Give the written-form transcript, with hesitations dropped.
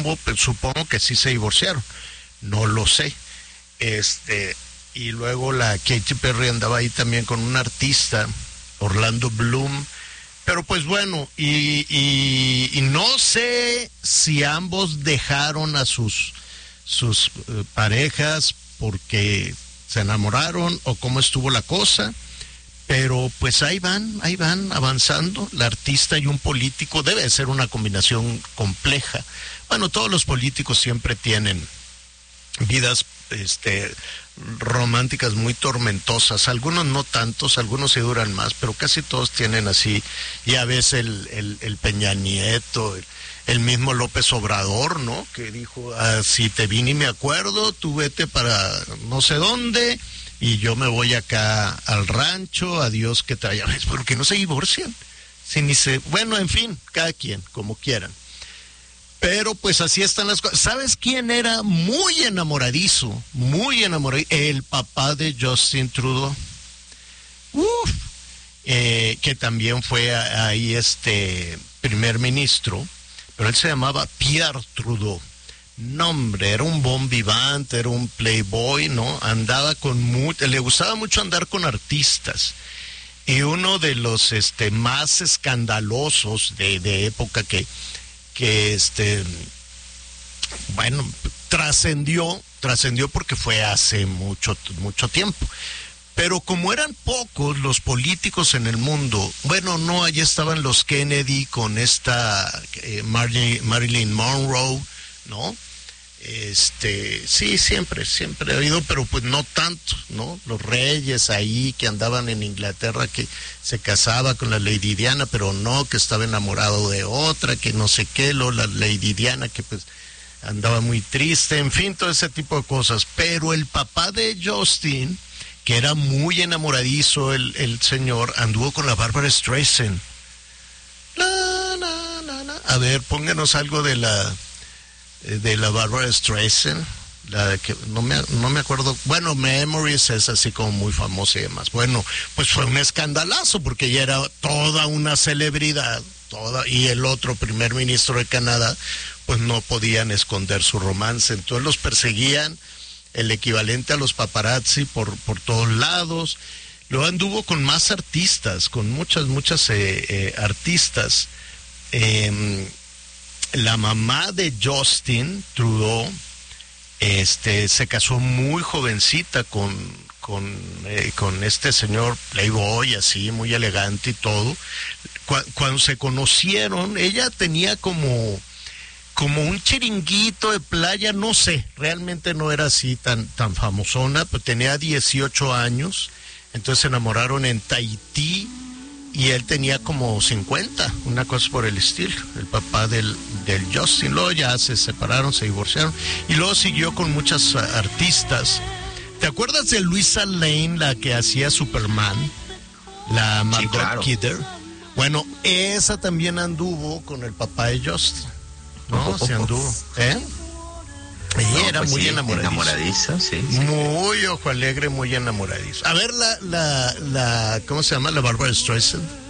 rumbo, pues supongo que sí se divorciaron, no lo sé. Y luego la Katy Perry andaba ahí también con un artista, Orlando Bloom, pero pues bueno, y no sé si ambos dejaron a sus parejas porque se enamoraron o cómo estuvo la cosa, pero pues ahí van avanzando, la artista y un político. Debe ser una combinación compleja. Bueno, todos los políticos siempre tienen vidas románticas muy tormentosas, algunos no tantos, algunos se duran más, pero casi todos tienen así. Ya ves el Peña Nieto, el mismo López Obrador, ¿no? Que dijo, si te vi ni me acuerdo, tú vete para no sé dónde y yo me voy acá al rancho, adiós que te vaya. ¿Por qué no se divorcian? Bueno, en fin, cada quien, como quieran. Pero pues así están las cosas. ¿Sabes quién era muy enamoradizo? El papá de Justin Trudeau. Que también fue ahí primer ministro, pero él se llamaba Pierre Trudeau. No, hombre, era un bon vivant, era un playboy, ¿no? Andaba le gustaba mucho andar con artistas. Y uno de los más escandalosos de época que bueno, trascendió porque fue hace mucho tiempo. Pero como eran pocos los políticos en el mundo, bueno, no, allí estaban los Kennedy con esta Marilyn Monroe, ¿no? Sí, siempre ha habido, pero pues no tanto, ¿no? Los reyes ahí que andaban en Inglaterra, que se casaba con la Lady Diana, pero no, que estaba enamorado de otra, que no sé qué, la Lady Diana que pues andaba muy triste, en fin, todo ese tipo de cosas. Pero el papá de Justin, que era muy enamoradizo, el señor, anduvo con la Barbara Streisand. A ver, pónganos algo de la Barbara Streisand, la que no me acuerdo. Bueno, Memories es así como muy famosa y demás. Bueno, pues fue un escandalazo porque ella era toda una celebridad, y el otro primer ministro de Canadá, pues no podían esconder su romance. Entonces los perseguían, el equivalente a los paparazzi por todos lados. Luego anduvo con más artistas, con muchas artistas. La mamá de Justin Trudeau se casó muy jovencita con este señor playboy, así muy elegante y todo. Cuando se conocieron, ella tenía como un chiringuito de playa, no sé, realmente no era así tan famosona, pero tenía 18 años, entonces se enamoraron en Tahití. Y él tenía como 50, una cosa por el estilo, el papá del Justin. Luego ya se separaron, se divorciaron. Y luego siguió con muchas artistas. ¿Te acuerdas de Luisa Lane, la que hacía Superman? La Margot sí, claro. Kidder. Bueno, esa también anduvo con el papá de Justin. ¿No? Se anduvo. Ella era pues muy sí, enamoradiza. Sí. Muy ojo alegre, muy enamoradizo. A ver, ¿cómo se llama? La Barbara Streisand.